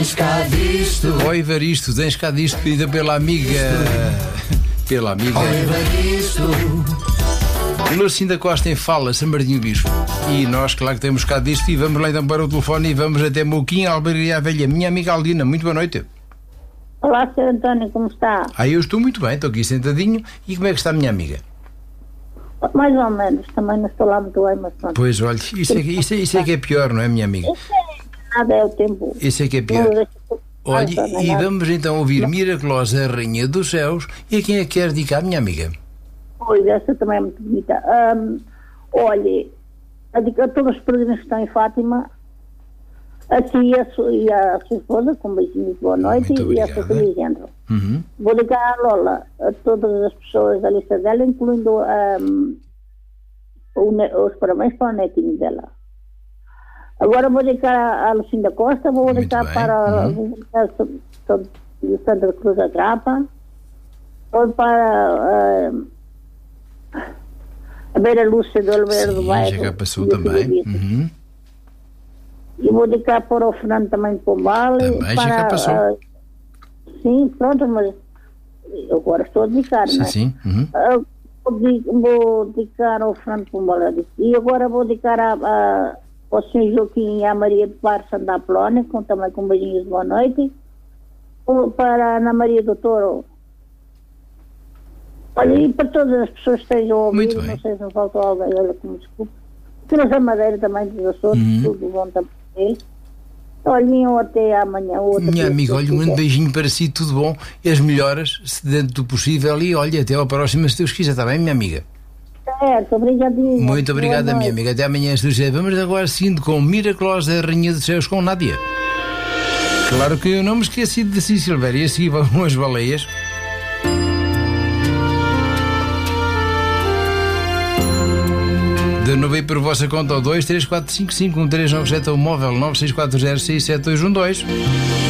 tens cá disto. Ó Evaristo, tens cá disto, pedida pela amiga. Pela amiga. Ó Evaristo. Lorcinda Costa em Fala, São Martinho Bispo. E nós, claro que temos cá disto. E vamos lá então para o telefone e vamos até Moquim, Albergaria Velha. Minha amiga Aldina, muito boa noite. Olá, Sr. António, como está? Eu estou muito bem, estou aqui sentadinho. E como é que está a minha amiga? Mais ou menos, também não estou lá muito bem, mas pronto. Pois, olha, isso é que é pior, não é, minha amiga? Isso é nada, é o tempo. Isso é que é pior. Olha, e vamos então ouvir Miraculosa, a Rainha dos Céus. E a quem é que quer dedicar, minha amiga? Pois, essa também é muito bonita. Olha, a todos os peregrinos que estão em Fátima, a si e a sua esposa, com beijinhos de boa noite, e a sua filha Género. Vou ligar à Lola, a todas as pessoas da lista dela, incluindo os parabéns para o netinho dela. Agora vou dedicar à Lucinda Costa, vou dedicar para o Santa Cruz da Trapa, vou para a Beira Lúcia do Oliveira do Bairro. Já passou também. E vou dedicar para o Fernando também de Pombal. Também já passou. Sim, pronto, mas eu agora estou a dedicar, não é? Sim. Vou dedicar ao Fernando de Pombal. E agora vou dedicar ao Sr. Joaquim e à Maria de Barça da Polónia, também com beijinhos de boa noite. Para a Ana Maria do Toro. Olha, e para todas as pessoas que estejam a ouvir, não sei se me faltou alguém, olha, como desculpe. Temos a Madeira também dos Açores, tudo bom também. Olhem, até amanhã. Minha amiga, olha, um grande beijinho para si, tudo bom, e as melhoras, se dentro do possível, e olha, até ao próximo, se Deus quiser, está bem, minha amiga? Certo, obrigadinho. Muito obrigada, minha amiga, até amanhã, se Deus quiser. Vamos agora seguindo com Miraculosa, a Rainha dos Céus, com Nádia. Claro que eu não me esqueci de si, Silvéria, e a seguir vão as baleias. De novo aí por vossa conta ao 234551397 ou móvel 96406712.